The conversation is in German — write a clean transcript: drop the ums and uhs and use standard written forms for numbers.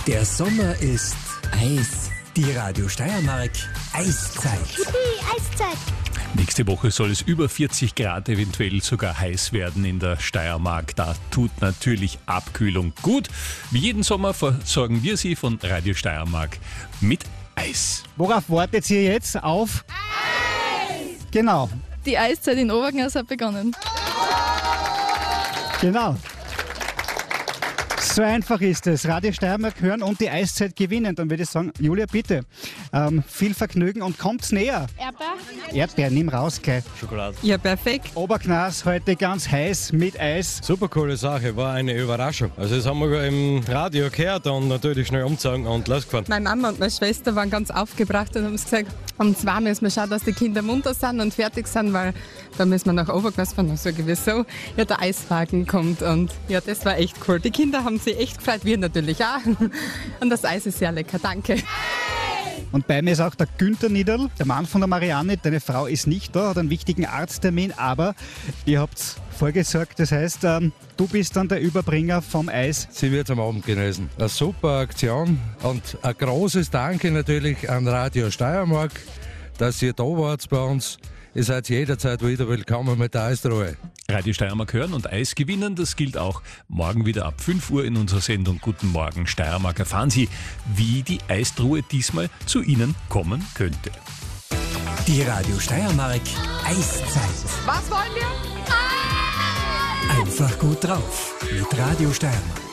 Der Sommer ist Eis. Die Radio Steiermark Eiszeit. Eiszeit. Nächste Woche soll es über 40 Grad, eventuell sogar heiß werden in der Steiermark. Da tut natürlich Abkühlung gut. Wie jeden Sommer versorgen wir Sie von Radio Steiermark mit Eis. Worauf wartet ihr jetzt? Auf? Eis! Genau, Die Eiszeit in Obergnas hat begonnen. genau. So einfach ist es. Radio Steiermark hören und die Eiszeit gewinnen. Dann würde ich sagen, Julia, bitte, viel Vergnügen und kommt's näher. Erdbeer, nimm raus gleich. Schokolade. Ja, perfekt. Obergnas heute ganz heiß mit Eis. Super coole Sache, war eine Überraschung. Also das haben wir im Radio gehört und natürlich schnell umgezogen und losgefahren. Meine Mama und meine Schwester waren ganz aufgebracht und haben gesagt, und zwar müssen wir schauen, dass die Kinder munter sind und fertig sind, weil da müssen wir nach Obergnas fahren. Und so wieso? Ja, der Eiswagen kommt und ja, das war echt cool. Die Kinder haben sich echt gefreut, wir natürlich auch. Und das Eis ist sehr lecker, danke. Und bei mir ist auch der Günther Niederl, der Mann von der Marianne. Deine Frau ist nicht da, hat einen wichtigen Arzttermin, aber ihr habt's vorgesorgt. Das heißt, du bist dann der Überbringer vom Eis. Sie wird am Abend genesen. Eine super Aktion und ein großes Danke natürlich an Radio Steiermark, dass ihr da wart bei uns. Ihr seid jederzeit wieder willkommen mit der Eistruhe. Radio Steiermark hören und Eis gewinnen, das gilt auch morgen wieder ab 5 Uhr in unserer Sendung Guten Morgen Steiermark. Erfahren Sie, wie die Eistruhe diesmal zu Ihnen kommen könnte. Die Radio Steiermark Eiszeit. Was wollen wir? Einfach gut drauf mit Radio Steiermark.